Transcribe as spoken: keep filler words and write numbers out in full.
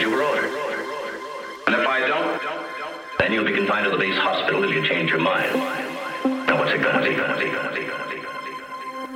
as you were ordered. And if I don't, then you'll be confined to the base hospital if you change your mind. Now what's it gonna be, gonna be, gonna be?